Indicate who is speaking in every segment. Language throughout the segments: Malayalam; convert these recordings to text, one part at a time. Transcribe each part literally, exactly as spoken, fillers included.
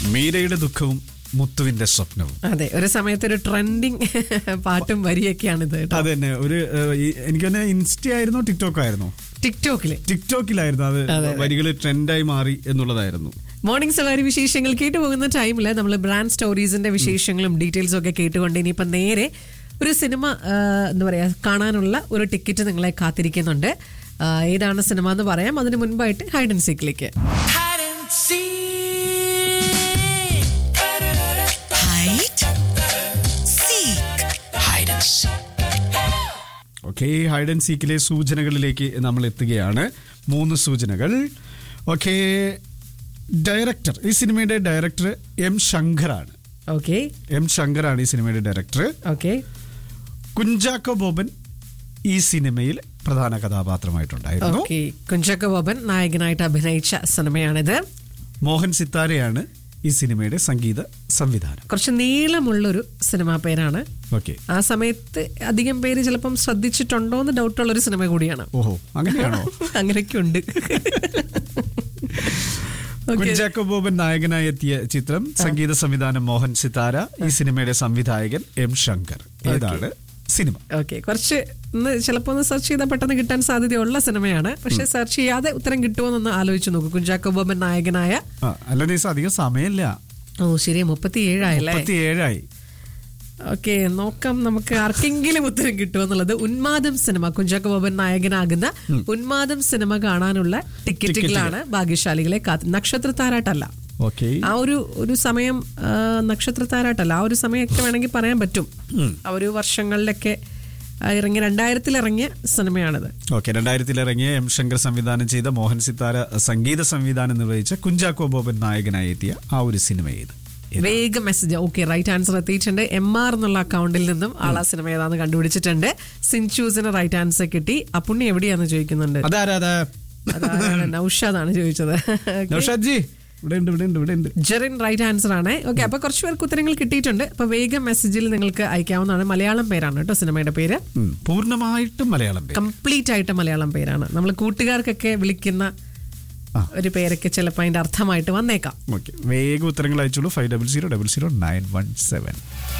Speaker 1: മീരയുടെ ദുഃഖവും മുത്തുവിന്റെ സ്വപ്നവും.
Speaker 2: അതെ, ഒരു സമയത്ത് ഒരു ട്രെൻഡിങ് പാട്ടും വരിയൊക്കെയാണിത്.
Speaker 1: അത് തന്നെ. ഒരു എനിക്ക് തന്നെ ഇൻസ്റ്റ ആയിരുന്നോ ടിക്ടോക്ക് ആയിരുന്നോ?
Speaker 2: ടിക്ടോക്കില്
Speaker 1: ടിക്ടോക്കിലായിരുന്നു അത് വരികൾ ട്രെൻഡായി മാറി എന്നുള്ളതായിരുന്നു.
Speaker 2: മോർണിംഗ് സവാരി വിശേഷങ്ങൾ കേട്ടുപോകുന്ന ടൈമില് നമ്മൾ ബ്രാൻഡ് സ്റ്റോറീസിന്റെ വിശേഷങ്ങളും ഡീറ്റെയിൽസും ഒക്കെ കേട്ടുകൊണ്ട് ഇനിയിപ്പം നേരെ ഒരു സിനിമ എന്താ പറയാ കാണാനുള്ള ഒരു ടിക്കറ്റ് നിങ്ങളെ കാത്തിരിക്കുന്നുണ്ട്. ഏതാണ് സിനിമ എന്ന് പറയാം. അതിന് മുൻപായിട്ട് hide and സീക്കിലേക്ക്.
Speaker 1: Okay, hide and സീക്കിലെ സൂചനകളിലേക്ക് നമ്മൾ എത്തുകയാണ്. മൂന്ന് സൂചനകൾ. ഓക്കെ, ഡയറക്ടർ, ഈ സിനിമയുടെ ഡയറക്ടർ എം ശങ്കറാണ്.
Speaker 2: ഓക്കെ,
Speaker 1: എം ശങ്കറാണ് ഈ സിനിമയുടെ ഡയറക്ടർ.
Speaker 2: ഓക്കെ,
Speaker 1: കുഞ്ചാക്കോ ബോബൻ ഈ സിനിമയിൽ പ്രധാന കഥാപാത്രമായിട്ടുണ്ടായിരുന്നു.
Speaker 2: കുഞ്ചാക്കോ ബോബൻ നായകനായിട്ട് അഭിനയിച്ച സിനിമയാണിത്.
Speaker 1: മോഹൻ സിത്താരയാണ് ഈ സിനിമയുടെ സംഗീത സംവിധാനം.
Speaker 2: കുറച്ച് നീളമുള്ളൊരു സിനിമാ പേരാണ്.
Speaker 1: ഓക്കെ,
Speaker 2: ആ സമയത്ത് അധികം പേര് ചിലപ്പം ശ്രദ്ധിച്ചിട്ടുണ്ടോ എന്ന് ഡൗട്ടുള്ള ഒരു സിനിമ കൂടിയാണ്.
Speaker 1: ഓഹോ, അങ്ങനെയാണോ?
Speaker 2: അങ്ങനെയൊക്കെ ഉണ്ട്.
Speaker 1: കുഞ്ചാക്കോ ബോബൻ നായകനായി എത്തിയ ചിത്രം, സംഗീത സംവിധാനം മോഹൻ സിത്താര, ഈ സിനിമയുടെ സംവിധായകൻ എം ശങ്കർ. ഏതാണ് സിനിമ?
Speaker 2: ഓക്കെ, കുറച്ച് ചിലപ്പോ ഒന്ന് സെർച്ച് ചെയ്താൽ പെട്ടെന്ന് കിട്ടാൻ സാധ്യതയുള്ള സിനിമയാണ്. പക്ഷെ സെർച്ച് ചെയ്യാതെ ഉത്തരം കിട്ടുമോന്നൊന്ന് ആലോചിച്ച് നോക്കൂ. കുഞ്ചാക്കോ ബോബൻ നായകനായ,
Speaker 1: അല്ല അധികം സമയമില്ല.
Speaker 2: ഓ ശരി, മുപ്പത്തി ഏഴായല്ലേ?
Speaker 1: മുപ്പത്തി ഏഴായി.
Speaker 2: ഓക്കെ, നോക്കാം നമുക്ക് ആർക്കെങ്കിലും ഉത്തരം കിട്ടുമെന്നുള്ളത്. ഉന്മാദം സിനിമ, കുഞ്ചാക്കോ ബോബൻ നായകനാകുന്ന ഉന്മാദം സിനിമ കാണാനുള്ള ടിക്കറ്റുകളാണ് ഭാഗ്യശാലികളെ കാത്ത്. നക്ഷത്രത്താരാട്ടല്ല. ആ ഒരു ഒരു സമയം നക്ഷത്രത്താരാട്ടല്ല, ആ ഒരു സമയമൊക്കെ വേണമെങ്കിൽ പറയാൻ പറ്റും. ആ ഒരു വർഷങ്ങളിലൊക്കെ ഇറങ്ങിയ, രണ്ടായിരത്തിൽ ഇറങ്ങിയ സിനിമയാണിത്.
Speaker 1: ഓക്കെ, രണ്ടായിരത്തിൽ ഇറങ്ങിയ എം ശങ്കർ സംവിധാനം ചെയ്ത, മോഹൻ സിത്താര സംഗീത സംവിധാനം നിർവഹിച്ച, കുഞ്ചാക്കോ ബോബൻ നായകനായി എത്തിയ ആ ഒരു സിനിമ ഏത്?
Speaker 2: വേഗം മെസ്സേജ്. ഓക്കെ, റൈറ്റ് ആൻസർ എത്തിയിട്ടുണ്ട്. എം ആർ എന്നുള്ള അക്കൗണ്ടിൽ നിന്നും ആളാ സിനിമ ഏതാന്ന് കണ്ടുപിടിച്ചിട്ടുണ്ട്. സിൻചൂസിന് റൈറ്റ് ആൻസർ കിട്ടി. അപ്പുണ്ണി എവിടെയാന്ന് ചോദിക്കുന്നുണ്ട്. നൗഷാദാണ് ചോദിച്ചത്. ജെറിൻ റൈറ്റ് ആൻസർ ആണ്. ഓക്കെ, അപ്പൊ കുറച്ച് പേർക്ക് ഉത്തരങ്ങൾ കിട്ടിയിട്ടുണ്ട്. അപ്പൊ വേഗം മെസ്സേജിൽ നിങ്ങൾക്ക് അയക്കാവുന്നതാണ്. മലയാളം പേരാണ് കേട്ടോ സിനിമയുടെ പേര്.
Speaker 1: പൂർണ്ണമായിട്ടും മലയാളം,
Speaker 2: കംപ്ലീറ്റ് ആയിട്ട് മലയാളം പേരാണ്. നമ്മൾ കൂട്ടുകാർക്കൊക്കെ വിളിക്കുന്ന ഒരു പേരൊക്കെ ചിലപ്പോൾ അതിന്റെ അർത്ഥമായിട്ട് വന്നേക്കാം.
Speaker 1: വേഗം ഉത്തരങ്ങൾ അയച്ചോളൂ. Five double zero double zero nine one seven.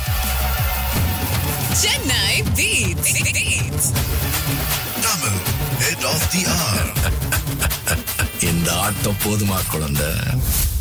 Speaker 3: Chennai Beats. Tamil Head of the Hour. இந்த ஆட்டம் போதுமா குழந்தை?